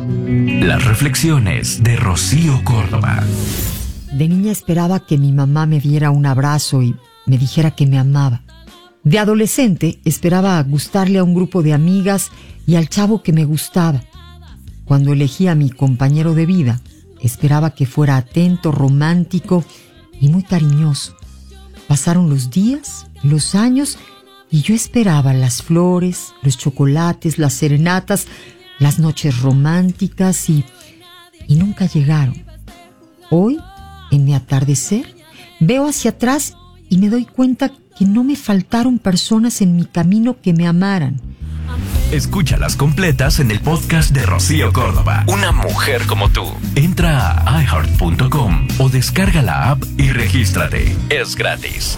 Las reflexiones de Rocío Córdoba. De niña esperaba que mi mamá me diera un abrazo y me dijera que me amaba. De adolescente esperaba gustarle a un grupo de amigas y al chavo que me gustaba. Cuando elegí a mi compañero de vida, esperaba que fuera atento, romántico y muy cariñoso. Pasaron los días, los años, y yo esperaba las flores, los chocolates, las serenatas, las noches románticas y nunca llegaron. Hoy, en mi atardecer, veo hacia atrás y me doy cuenta que no me faltaron personas en mi camino que me amaran. Escúchalas completas en el podcast de Rocío Córdoba. Una mujer como tú. Entra a iHeart.com o descarga la app y regístrate. Es gratis.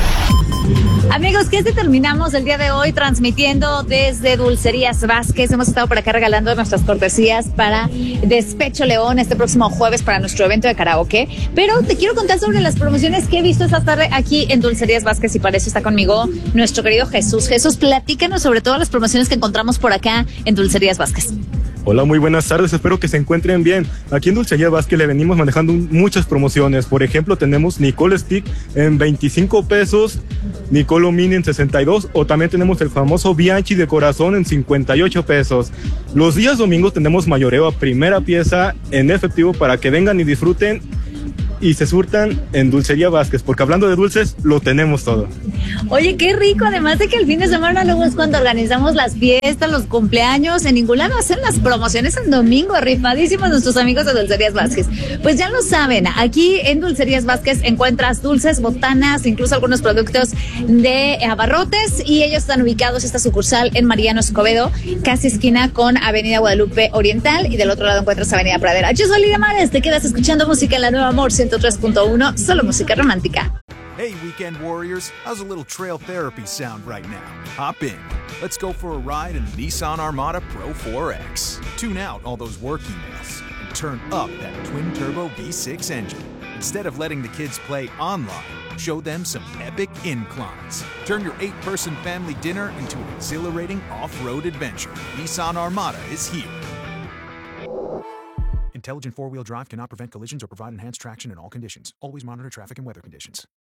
Amigos, ¿qué terminamos el día de hoy transmitiendo desde Dulcerías Vázquez? Hemos estado por acá regalando nuestras cortesías para Despecho León este próximo jueves para nuestro evento de karaoke. Pero te quiero contar sobre las promociones que he visto esta tarde aquí en Dulcerías Vázquez y para eso está conmigo nuestro querido Jesús. Jesús, platícanos sobre todas las promociones que encontramos por acá en Dulcerías Vázquez. Hola, muy buenas tardes, espero que se encuentren bien. Aquí en Dulcería Vázquez le venimos manejando muchas promociones. Por ejemplo, tenemos Nicole Stick en 25 pesos, Nicolo Mini en 62, o también tenemos el famoso Bianchi de corazón en 58 pesos. Los días domingos tenemos mayoreo a primera pieza en efectivo para que vengan y disfruten y se surtan en Dulcería Vázquez, porque hablando de dulces, lo tenemos todo. Oye, qué rico, además de que el fin de semana luego es cuando organizamos las fiestas, los cumpleaños, en ningún lado hacen las promociones en domingo, rifadísimos nuestros amigos de Dulcerías Vázquez. Pues ya lo saben, aquí en Dulcerías Vázquez encuentras dulces, botanas, incluso algunos productos de abarrotes, y ellos están ubicados, esta sucursal en Mariano Escobedo, casi esquina con Avenida Guadalupe Oriental, y del otro lado encuentras Avenida Pradera. Yo soy Lidia Mares, te quedas escuchando música en la Nueva Amor 103.1, solo música romántica. Hey, weekend warriors, how's a little trail therapy sound right now? Hop in. Let's go for a ride in the Nissan Armada Pro 4X. Tune out all those work emails and turn up that twin-turbo V6 engine. Instead of letting the kids play online, show them some epic inclines. Turn your 8-person family dinner into an exhilarating off-road adventure. Nissan Armada is here. Intelligent four-wheel drive cannot prevent collisions or provide enhanced traction in all conditions. Always monitor traffic and weather conditions.